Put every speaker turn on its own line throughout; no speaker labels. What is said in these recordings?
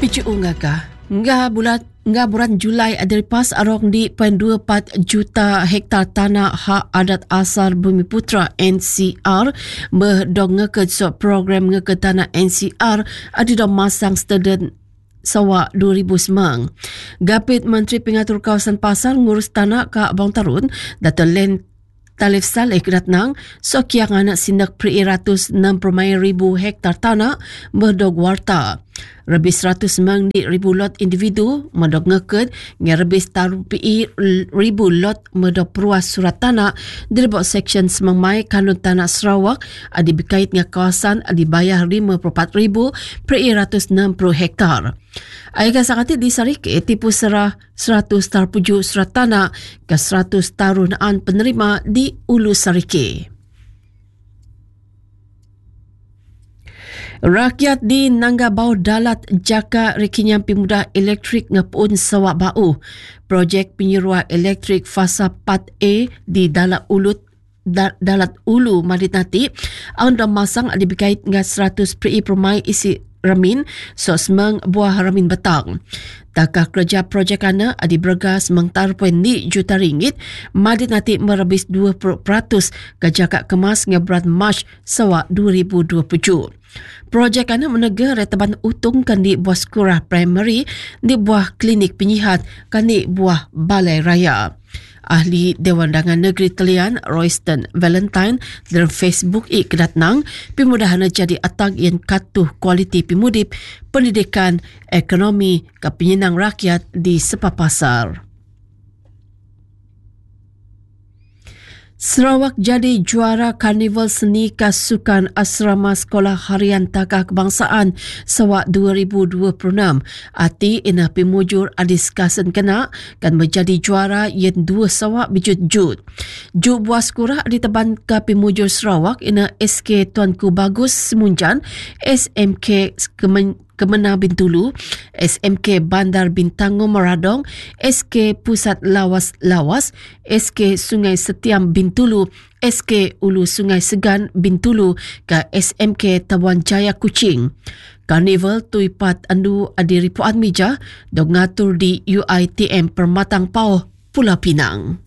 Biji ungaga. Nga bulan Julai aderipas arong di 0.24 juta hektar tanah hak adat asal Bumi Putra NCR berdong ngeked so program ngeked tanah NCR adidong masang student Sawa 2000 semang. Gapit Menteri Pengatur Kawasan Pasar ngurus tanah ke Abang Tarun, Dato' Len Talif Saleh Kedatnang, so kiang anak sindak pri 160 ribu hektar tanah berdog warta. Rebis 100 ribu lot individu medog ngeked nge rebis taru pi ribu lot medog peruas surat tanah di bawah section semangmai kanun tanah Sarawak adi berkait dengan kawasan adi bayar 54 ribu per 160 hektar. Aika sakati di Sarike tipu serah 100 tarpuju surat tanah ke 100 tarunaan penerima di Ulu Sarike. Rakyat di Nanggabau Dalat jaka rekinyam pemuda elektrik ngepun Sawak Bau. Projek penyeruah elektrik fasa 4A di Dalat Ulu Madinati anda masang ada berkait dengan 100 PI permai isi ramin sosmeng buah ramin betang. Takah kerja projek ana adi bergas mengtar RM20 juta Madinati merebis 20% kejaka kemas ngeberat Mac Sawak 2027. Projek ana menega retaban utung kan di buah sekolah primary, di buah klinik penyihat, kan di buah balai raya. Ahli Dewan Dagang Negeri Talian Royston Valentine dalam Facebook kedatnang pemudahan jadi atang yang katuh kualiti pemudip pendidikan ekonomi ke penyenang rakyat di sepapasar. Sarawak jadi juara Karnival Seni Kasukan Asrama Sekolah Harian Takah Kebangsaan Sarawak 2026. Ati ina pimujur adis kasen kena kan menjadi juara yang 2 Sarawak bijut-jut. Ju buah sekurah di teban ke pimujur Sarawak ina SK Tuanku Bagus Semunjan, SMK Kemena Bintulu, SMK Bandar Bintang Meradong, SK Pusat Lawas, SK Sungai Setiam Bintulu, SK Ulu Sungai Segan Bintulu ke SMK Tabuan Jaya Kuching. Karnival tuipat andu adiri puan mija dog ngatur di UiTM Permatang Pauh, Pulau Pinang.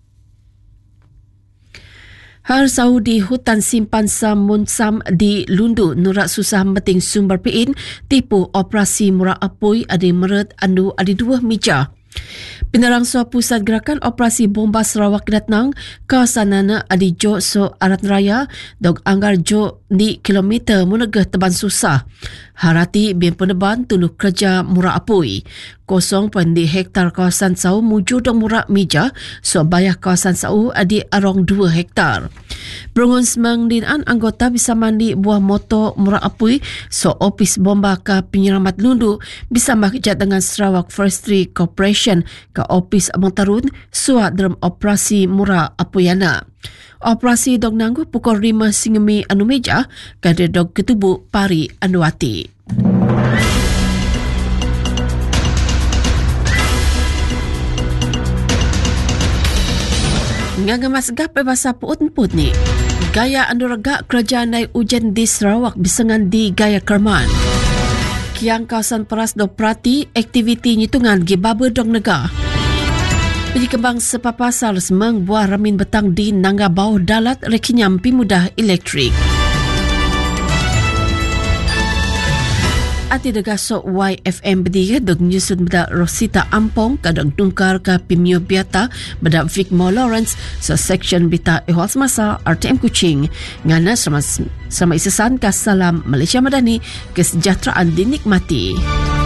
Har Saudi hutan simpan Samun Sam di Lundu Nurak Susah Meting Sumber Piin tipu operasi murah apui adi meret andu adi 2 mija. Penerangsa Pusat Gerakan Operasi Bomba Sarawak Kedatnang kawasan nana adi jo so arat raya dog anggar jo di kilometer munegah teban susah. Harati bin peneban tulu kerja murah apui. 0.2 hektar kawasan sau muju dong murah mija so bayah kawasan sau adi arong 2 hektar. Berungun semang dinan anggota bisa mandi buah motor murah apui so opis bomba ke penyelamat Lundu bisa bekerja dengan Sarawak Forestry Corporation ke opis Abang Tarun suat dalam operasi murah apuyana. Operasi dog nanggu pukul 5 singemi anu meja kada dog ketubu pari anuati. Ngagemas gap bahasa puut-puut ni. Gaya anu regak kerajaan nai ujian di Sarawak bisengan di Gaya Kerman. Kiang kawasan peras do perati aktiviti nyitungan gibaba dong negah. Penyikembang sepapasar semang buah ramin betang di Nanggabau Dalat rekinyam pemuda elektrik. Ati degasok YFM berdiga dog nyusun beda Rosita Ampong kadang tungkar ke Pimio Biata beda Vicmore Lawrence so section bita ehwal semasa RTM Kuching ngana sama isasan ka salam Malaysia Madani kesejahteraan dinikmati.